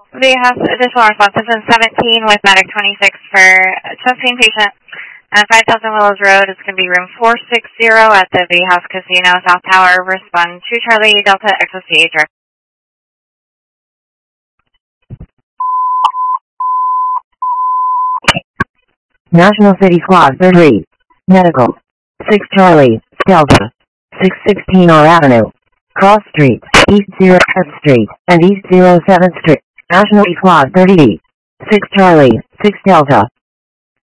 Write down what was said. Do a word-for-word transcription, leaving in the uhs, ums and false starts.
The house additional responses in seventeen with medic twenty-six for chest pain patient. Uh, five thousand Willows Road is going to be room four sixty at the V House Casino, South Tower. Respond to Charlie Delta X S C H. National City Squad thirty-three. Medical. six Charlie, Delta. six sixteen R Avenue. Cross Street, East zero seventh Street, and East zero seventh Street. National City Squad thirty. six Charlie, six Delta.